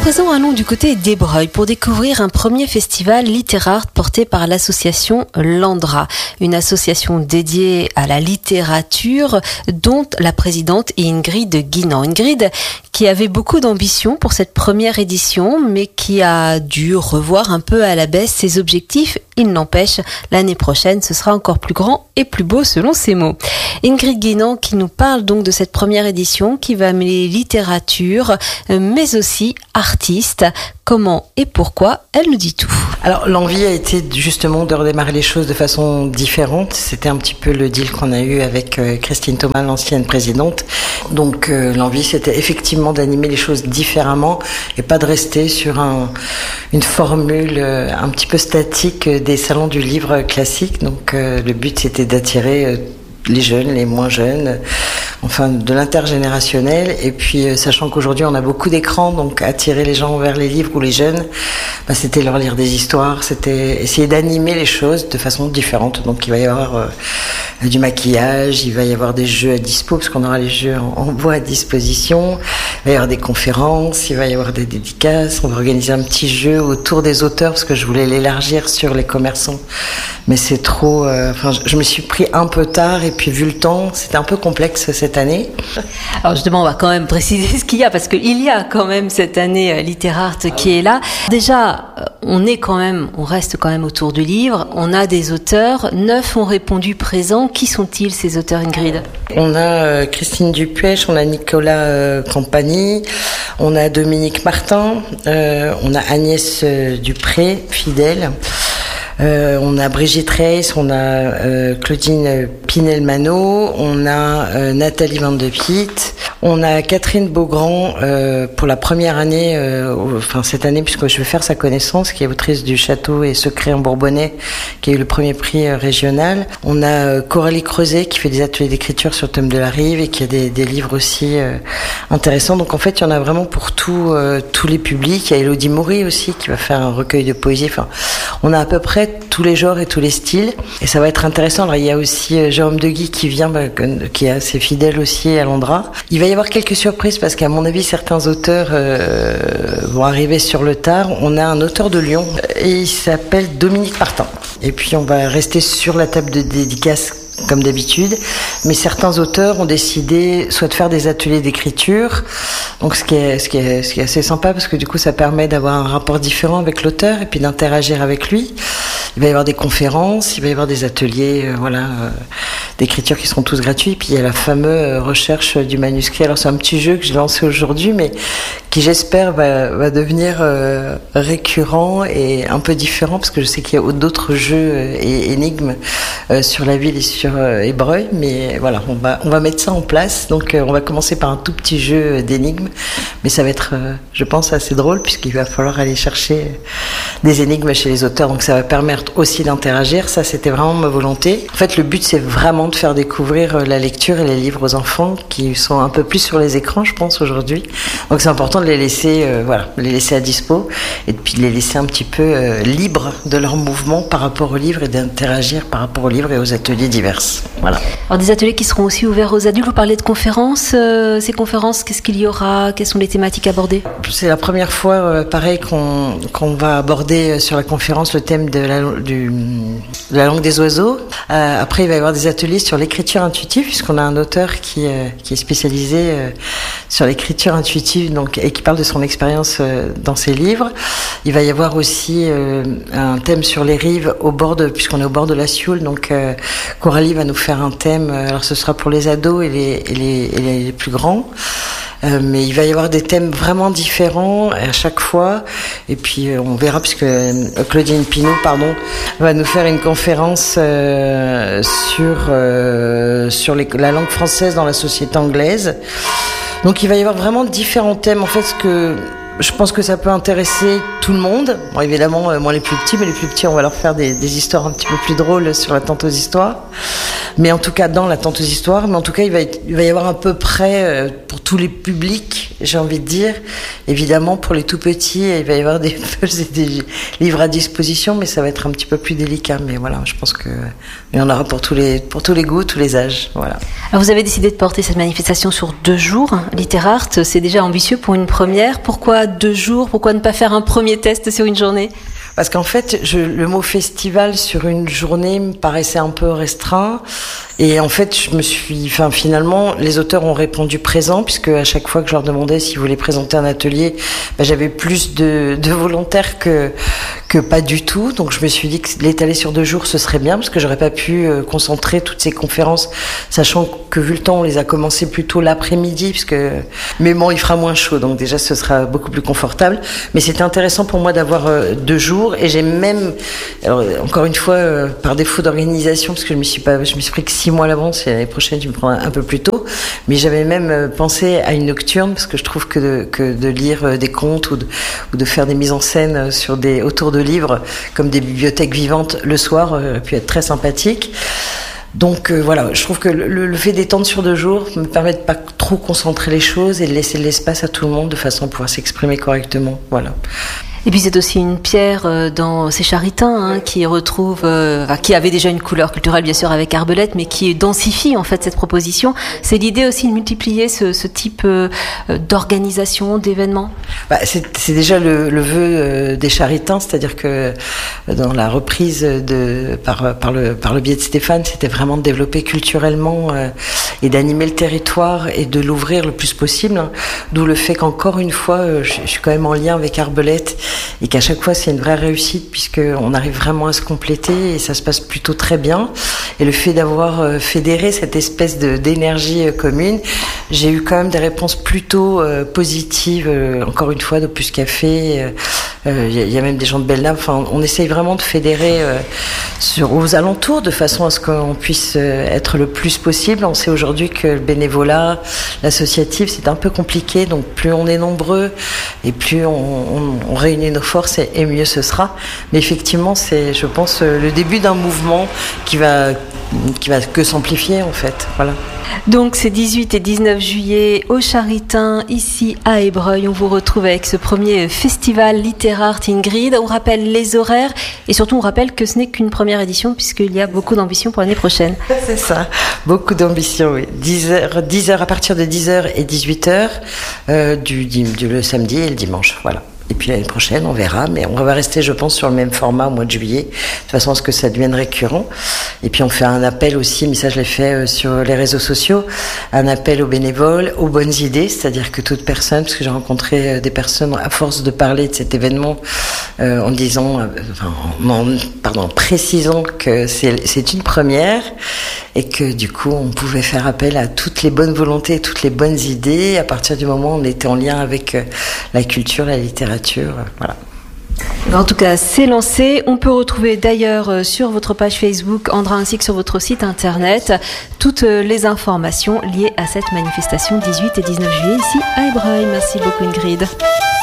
présent, allons du côté d'Ébreuil pour découvrir un premier festival littéraire porté par l'association Landra, une association dédiée à la littérature dont la présidente est Ingrid Guinan. Ingrid qui avait beaucoup d'ambition pour cette première édition mais qui a dû revoir un peu à la baisse ses objectifs. Il n'empêche, l'année prochaine ce sera encore plus grand et plus beau selon ses mots. Ingrid Guinan qui nous parle donc de cette première édition qui va mêler littérature mais aussi artiste. Comment et pourquoi, elle nous dit tout. Alors l'envie a été justement de redémarrer les choses de façon différente. C'était un petit peu le deal qu'on a eu avec Christine Thomas, l'ancienne présidente. Donc l'envie c'était effectivement d'animer les choses différemment et pas de rester sur une formule un petit peu statique des salons du livre classique. Donc le but c'était d'attirer les jeunes, les moins jeunes, enfin de l'intergénérationnel. Et puis sachant qu'aujourd'hui on a beaucoup d'écrans, donc attirer les gens vers les livres ou les jeunes, c'était leur lire des histoires, c'était essayer d'animer les choses de façon différente. Donc il va y avoir du maquillage, il va y avoir des jeux à dispo parce qu'on aura les jeux en bois à disposition, il va y avoir des conférences, il va y avoir des dédicaces, on va organiser un petit jeu autour des auteurs parce que je voulais l'élargir sur les commerçants, mais c'est trop, je me suis pris un peu tard et puis vu le temps, c'était un peu complexe cette année. Alors justement, on va quand même préciser ce qu'il y a parce qu'il y a quand même cette année littéraire qui est là. Déjà, on reste quand même autour du livre. On a des auteurs, 9 ont répondu présents. Qui sont-ils ces auteurs, Ingrid ? On a Christine Dupuech, on a Nicolas Campagny, on a Dominique Martin, on a Agnès Dupré, fidèle. On a Brigitte Reis, on a Claudine Pinel-Mano, on a Nathalie Van de Piet, on a Catherine Beaugrand pour la première année, cette année puisque je vais faire sa connaissance, qui est autrice du Château et Secret en Bourbonnais, qui a eu le premier prix régional. On a Coralie Creuset qui fait des ateliers d'écriture sur Tom de la Rive et qui a des livres aussi intéressants. Donc en fait, il y en a vraiment pour tous les publics. Il y a Élodie Maury aussi qui va faire un recueil de poésie. Enfin, on a à peu près tous les genres et tous les styles et ça va être intéressant. Alors il y a aussi Jérôme Deguy qui vient, qui est assez fidèle aussi à Landra. Il va y avoir quelques surprises parce qu'à mon avis certains auteurs vont arriver sur le tard. On a un auteur de Lyon et il s'appelle Dominique Martin. Et puis on va rester sur la table de dédicace comme d'habitude, mais certains auteurs ont décidé soit de faire des ateliers d'écriture, donc ce qui est assez sympa parce que du coup ça permet d'avoir un rapport différent avec l'auteur et puis d'interagir avec lui. Il va y avoir des conférences, il va y avoir des ateliers d'écriture qui seront tous gratuits, puis il y a la fameuse recherche du manuscrit. Alors c'est un petit jeu que j'ai lancé aujourd'hui mais qui j'espère va devenir récurrent et un peu différent parce que je sais qu'il y a d'autres jeux et énigmes sur la ville et sur Ébreuil, mais voilà, on va mettre ça en place. Donc on va commencer par un tout petit jeu d'énigmes, mais ça va être, je pense, assez drôle puisqu'il va falloir aller chercher des énigmes chez les auteurs, donc ça va permettre aussi d'interagir. Ça, c'était vraiment ma volonté. En fait, le but, c'est vraiment de faire découvrir la lecture et les livres aux enfants qui sont un peu plus sur les écrans, je pense, aujourd'hui. Donc c'est important de les laisser, les laisser à dispo et puis de les laisser un petit peu libres de leur mouvement par rapport aux livres et d'interagir par rapport aux livres et aux ateliers divers. Voilà. Alors des ateliers qui seront aussi ouverts aux adultes. Vous parlez de conférences. Ces conférences, qu'est-ce qu'il y aura ? Quelles sont les thématiques abordées ? C'est la première fois, pareil, qu'on va aborder sur la conférence le thème de la langue des oiseaux. Après, il va y avoir des ateliers sur l'écriture intuitive, puisqu'on a un auteur qui est spécialisé sur l'écriture intuitive, donc et qui parle de son expérience dans ses livres. Il va y avoir aussi un thème sur les rives puisqu'on est au bord de la Sioule, donc Coralie va nous faire un thème. Alors ce sera pour les ados et les plus grands. Mais il va y avoir des thèmes vraiment différents à chaque fois. Et puis on verra puisque Claudine Pinault, va nous faire une conférence sur la langue française dans la société anglaise. Donc il va y avoir vraiment différents thèmes. En fait, je pense que ça peut intéresser tout le monde. Bon, évidemment, moins les plus petits, mais les plus petits, on va leur faire des histoires un petit peu plus drôles sur la tente aux histoires. Mais en tout cas, dans la tente aux histoires. Mais en tout cas, il va y avoir à peu près pour tous les publics, j'ai envie de dire. Évidemment, pour les tout petits, il va y avoir des livres à disposition, mais ça va être un petit peu plus délicat. Mais voilà, je pense qu'il y en aura pour tous les goûts, tous les âges. Voilà. Alors vous avez décidé de porter cette manifestation sur 2 jours. Literart, c'est déjà ambitieux pour une première. Pourquoi 2 jours? Pourquoi ne pas faire un premier test sur une journée? Parce qu'en fait, le mot festival sur une journée me paraissait un peu restreint. Et en fait, finalement, les auteurs ont répondu présent, puisque à chaque fois que je leur demandais s'ils voulaient présenter un atelier, j'avais plus de volontaires que pas du tout. Donc je me suis dit que l'étaler sur 2 jours, ce serait bien, parce que j'aurais pas pu concentrer toutes ces conférences, sachant que vu le temps, on les a commencées plutôt l'après-midi, mais bon, il fera moins chaud, donc déjà ce sera beaucoup plus confortable. Mais c'était intéressant pour moi d'avoir 2 jours, et j'ai même, alors, encore une fois, par défaut d'organisation, parce que je me suis pris que 6 mois à l'avance, et l'année prochaine je me prends un peu plus tôt, mais j'avais même pensé à une nocturne, parce que je trouve que de lire des contes ou de faire des mises en scène autour de livres comme des bibliothèques vivantes le soir aurait pu être très sympathique. Donc voilà, je trouve que le fait d'étendre sur 2 jours me permet de pas trop concentrer les choses et de laisser de l'espace à tout le monde de façon à pouvoir s'exprimer correctement. Voilà. Et puis c'est aussi une pierre dans ces charitains qui qui avait déjà une couleur culturelle bien sûr avec Arbelette, mais qui densifie en fait cette proposition. C'est l'idée aussi de multiplier ce type d'organisation, d'événements. C'est déjà le vœu des charitains, c'est-à-dire que dans la reprise par le biais de Stéphane, c'était vraiment de développer culturellement et d'animer le territoire et de l'ouvrir le plus possible. D'où le fait qu'encore une fois, je suis quand même en lien avec Arbelette, et qu'à chaque fois c'est une vraie réussite, puisqu'on arrive vraiment à se compléter et ça se passe plutôt très bien. Et le fait d'avoir fédéré cette espèce d'énergie commune, j'ai eu quand même des réponses plutôt positives, encore une fois, d'Opus Café. Y a même des gens de Belle-Lame. Enfin, on essaye vraiment de fédérer aux alentours, de façon à ce qu'on puisse être le plus possible. On sait aujourd'hui que le bénévolat, l'associatif, c'est un peu compliqué. Donc plus on est nombreux et plus on réunit nos forces, et mieux ce sera. Mais effectivement, c'est, je pense, le début d'un mouvement qui va que s'amplifier en fait. Voilà. Donc c'est 18 et 19 juillet au Charitain, ici à Ébreuil. On vous retrouve avec ce premier festival Literart Ingrid. On rappelle les horaires et surtout on rappelle que ce n'est qu'une première édition, puisqu'il y a beaucoup d'ambition pour l'année prochaine. C'est ça, beaucoup d'ambition, oui. 10h à partir de 10h et 18h le samedi et le dimanche, voilà. Et puis l'année prochaine, on verra, mais on va rester, je pense, sur le même format au mois de juillet, de façon à ce que ça devienne récurrent. Et puis on fait un appel aussi, mais ça je l'ai fait sur les réseaux sociaux, un appel aux bénévoles, aux bonnes idées, c'est-à-dire que toute personne, parce que j'ai rencontré des personnes à force de parler de cet événement, en précisant que c'est une première, et que du coup on pouvait faire appel à toutes les bonnes volontés, toutes les bonnes idées, à partir du moment où on était en lien avec la culture, la littérature. Voilà. En tout cas, c'est lancé. On peut retrouver d'ailleurs sur votre page Facebook, Andra, ainsi que sur votre site internet, toutes les informations liées à cette manifestation 18 et 19 juillet ici à Ébreuil. Merci beaucoup Ingrid.